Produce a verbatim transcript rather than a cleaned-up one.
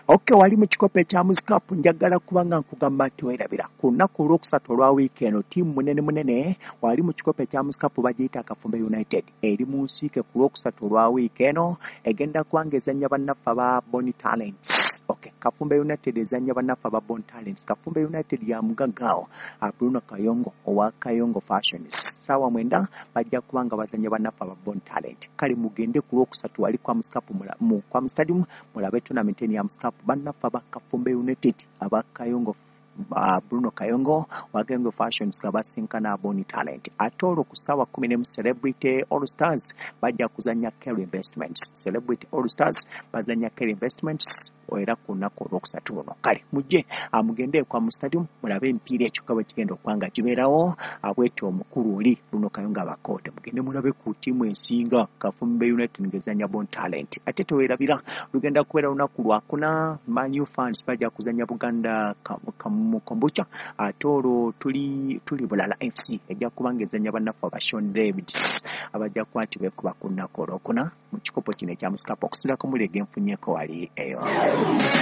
Okay, wali mu kikopo ekya Muzikapu njagala kubanga nkugamba nti weerabira ku lunaku olwokusatu olwa wiiki eno ttiimu munene munene wali mu kikopo ekya Muzikapu bagiyita Kafumbe United eri mu nsiike ku lwokusatu olwa wiiki eno egenda kubanga ezannya bannaffe aba Boni Talents. Okay, Kafumbe United ezannya bannaffe aba Boni Talents. Kafumbe United ya mugaggawo Bruno Kayongo owa Kayongo Fashions. Saawa mwenda bajja kubanga bazannya bannaffe aba Boni Talent. Kale mugende ku lwokusatu wali kwa Muzikapu mu kwa Stadium mulabe tournament ya Muzikapu bannaffe aba Kafumbe United aba Kayongo Uh, Bruno Kayongo wa Kayongo Fashions kabasinkana Boni Talent. Atolo ku ssaawa kumi n'emu Celebrity All Stars bajja kuzannya Care Investments. Celebrity All Stars bazannya Care Investments era ku lunaku olwokusatu luno. Kale mujje amugende kwa mu stadium mulabe empiira ekyo kabe kigenda okwanga kibeerawo abwete omukulu oli Bruno Kayongo abakoode mugende mulabe ku ttiimu ensinga Kafumbe United ngezannya Boni Talent. Ate teweerabira lugenda kubeera lunaku lwakuna Man U fans bajja kuzannya Buganda mu kombucha atolo tuli tuli Bulala F C ejja kubanga ezannya bannaffe aba Sean Davids abajja kwati bekuba ku lunaku olwokuna mu kikopo kino ekya Muzikapu okusirako mulege nfunyeko wali eyo.